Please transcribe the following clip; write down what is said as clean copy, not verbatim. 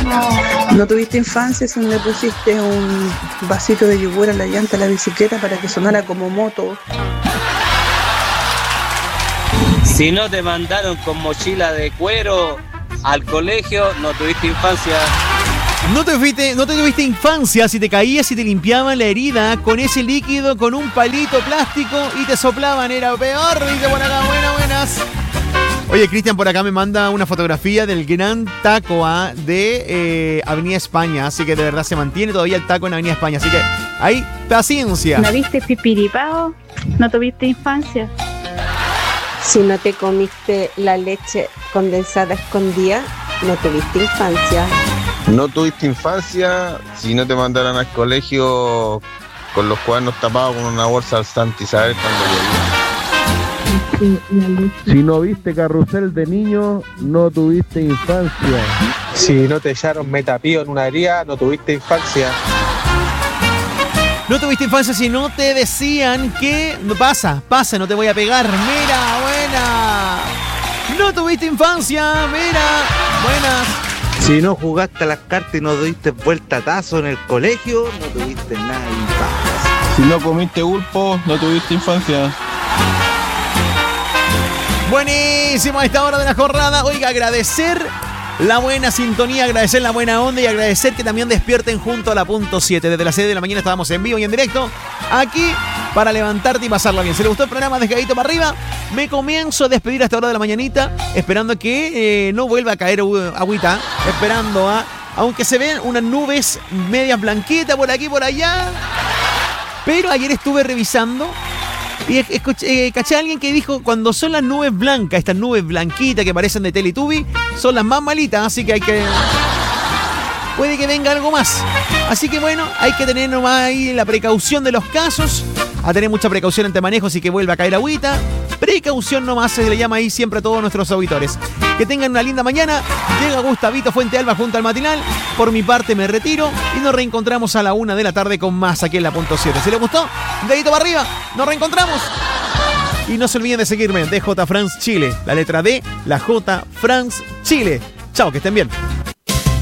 ¿No tuviste infancia si no le pusiste un vasito de yogur a la llanta de la bicicleta para que sonara como moto? Si no te mandaron con mochila de cuero al colegio, no tuviste infancia. No tuviste infancia si te caías y te limpiaban la herida con ese líquido, con un palito plástico y te soplaban. Era peor, dice por acá. Buenas. Oye, Cristian por acá me manda una fotografía del gran taco de Avenida España. Así que de verdad se mantiene todavía el taco en Avenida España. Así que hay paciencia. ¿No viste pipiripao? ¿No tuviste infancia? Si no te comiste la leche condensada escondida, no tuviste infancia. No tuviste infancia si no te mandaron al colegio con los cuadernos tapados con una bolsa al Santa Isabel cuando llovía. Si no viste carrusel de niño, no tuviste infancia. Si no te echaron metapío en una herida, no tuviste infancia. No tuviste infancia si no te decían que pasa, no te voy a pegar. Mira, buena. No tuviste infancia, mira, buenas. Si no jugaste a las cartas y no diste vueltatazo en el colegio, no tuviste nada de infancia. Si no comiste pulpo, no tuviste infancia. Buenísimo a esta hora de la jornada. Oiga, agradecer la buena sintonía, agradecer la buena onda y agradecer que también despierten junto a la punto 7. Desde las 6 de la mañana estábamos en vivo y en directo aquí para levantarte y pasarla bien. Si les gustó el programa Desgadito para arriba, me comienzo a despedir a esta hora de la mañanita, esperando que no vuelva a caer agüita, esperando aunque se ven unas nubes medias blanquitas por aquí y por allá. Pero ayer estuve revisando y caché a alguien que dijo, cuando son las nubes blancas, estas nubes blanquitas que parecen de Teletubby, son las más malitas, así que puede que venga algo más. Así que bueno, hay que tener nomás ahí la precaución de los casos, a tener mucha precaución ante manejo si que vuelva a caer agüita. Precaución nomás se le llama ahí siempre a todos nuestros auditores. Que tengan una linda mañana. Llega Gustavito Fuente Alba junto al matinal. Por mi parte me retiro y nos reencontramos a la 1 de la tarde con más aquí en la punto 7. Si les gustó, dedito para arriba, nos reencontramos. Y no se olviden de seguirme, DJ France Chile. La letra D, la J France Chile. Chao, que estén bien.